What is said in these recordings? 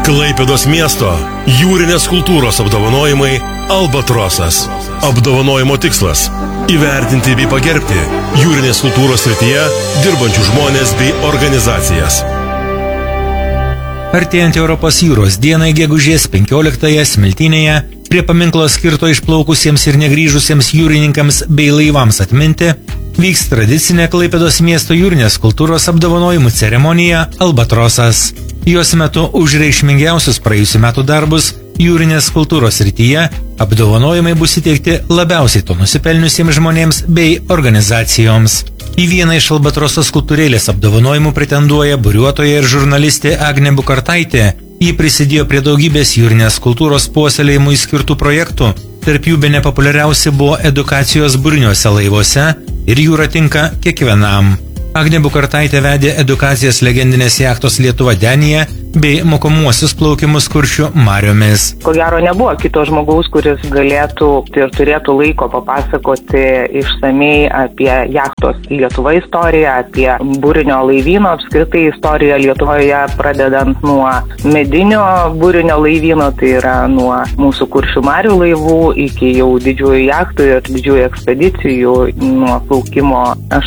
Klaipėdos miesto jūrinės kultūros apdovanojimai Albatrosas. Apdovanojimo tikslas – įvertinti bei pagerbti jūrinės kultūros srityje dirbančių žmonės bei organizacijas. Artėjant Europos jūros dienai gegužės 15-ąją Smiltynėje, prie paminklo skirto išplaukusiems ir negrįžusiems jūrininkams bei laivams atminti, vyks tradicinė Klaipėdos miesto jūrinės kultūros apdovanojimų ceremonija Albatrosas. Jos metu už reikšmingiausius praėjusių metų darbus jūrinės kultūros srityje apdovanojimai bus įteikti labiausiai to nusipelniusiems žmonėms bei organizacijoms. Į vieną iš Albatroso skulptūrėlės apdovanojimų pretenduoja buriuotoja ir žurnalistė Agnė Bukartaitė. Ji prisidėjo prie daugybės jūrinės kultūros puoselėjimui skirtų projektų. Tarp jų bene populiariausi buvo edukacijos buriniuose laivuose ir jūra tinka kiekvienam. Agnė Bukartaitė vedė edukacijas legendinės jachtos Lietuva Denyje bei mokomuosius plaukimus Kuršių mariomis. Ko gero nebuvo kito žmogaus, kuris galėtų ir turėtų laiko papasakoti išsamei apie jachtos Lietuva istoriją, apie burinio laivyno apskritai istoriją Lietuvoje, pradedant nuo medinio burinio laivyno, tai yra nuo mūsų Kuršių marių laivų iki jau didžiųjų jachtų ir didžiųjų ekspedicijų, nuo plaukimo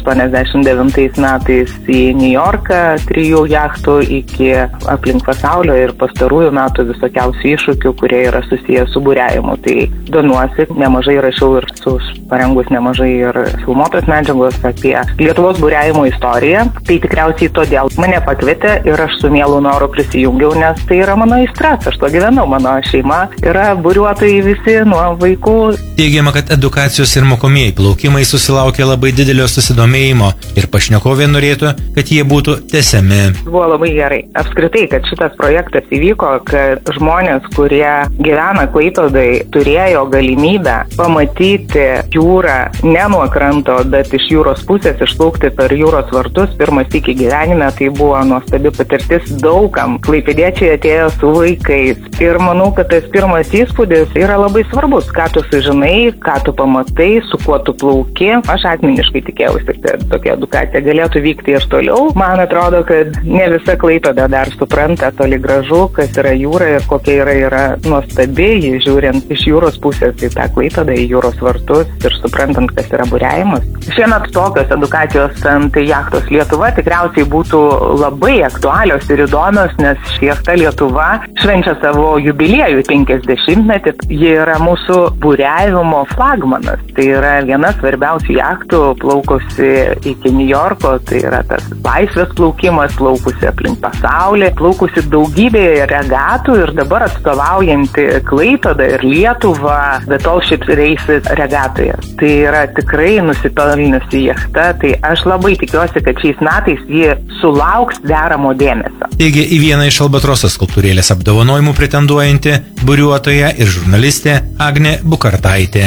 89 metais į New Yorką 3 jachtų iki aplink pasaulio ir pastarųjų metų visokiausių iššūkių, kurie yra susiję su buriavimu. Tai domiuosi, nemažai rašiau ir parengus nemažai ir filmuotos medžiagos apie Lietuvos buriavimo istoriją. Tai tikriausiai todėl mane pakvietė ir aš su mielu noru prisijungiau, nes tai yra mano aistras, aš to gyvenau, mano šeima yra buriuotojai visi nuo vaikų. Teigiama, kad edukacijos ir mokomieji plaukimai susilaukė labai didelio susidomėjimo ir pašnekovė norėtų, kad jie būtų tęsiami. Buvo labai gerai. Apskritai, kad šitas projektas įvyko, kad žmonės, kurie gyvena Klaipėdoj, turėjo galimybę pamatyti jūrą ne nuo kranto, bet iš jūros pusės išplaukti per jūros vartus pirmas sykį gyvenime. Tai buvo nuostabi patirtis daugam. Klaipėdiečiai atėjo su vaikais. Ir manau, kad tas pirmas įspūdis yra labai svarbus. Ką tu sužinai, ką tu pamatai, su kuo tu plauki. Aš asmeniškai tikėjausi, kad tokia edukacija galėtų vykti ir toliau. Man atrodo, kad ne visa Klaipėda dar supranta toli gražu, kas yra jūra ir kokia yra nuostabi, žiūrint iš jūros pusės į tą Klaipėdą, į jūros vartus ir suprantant, kas yra buriavimas. Šiemet tokios edukacijos ant jachtos Lietuva tikriausiai būtų labai aktualios ir įdomios, nes jachta Lietuva švenčia savo jubiliejų 50-metį. Ji yra mūsų buriavimo flagmanas. Tai yra viena svarbiausių jachtų plaukusi iki New Yorko, tai yra tas laisvės plaukimas, plaukusi aplink pasaulį, plaukusi daugybėje regatų ir dabar atstovaujanti Klaipėdą ir Lietuvą Battleship Races regatoje. Tai yra tikrai nusipelniusi jachta, tai aš labai tikiuosi, kad šiais metais ji sulauks deramo dėmesio. Taigi į vieną iš Albatroso skulptūrėlės apdovanojimų pretenduojanti buriuotoja ir žurnalistė Agnė Bukartaitė.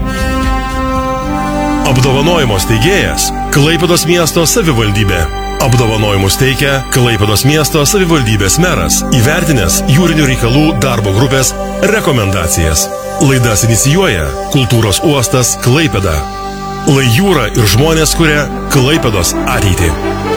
Apdovanojimo steigėjas Klaipėdos miesto savivaldybė. Apdovanojimus teikia Klaipėdos miesto savivaldybės meras, įvertinęs jūrinių reikalų darbo grupės rekomendacijas. Laidas inicijuoja Kultūros uostas Klaipėda. Lai jūra ir žmonės kuria Klaipėdos ateitį.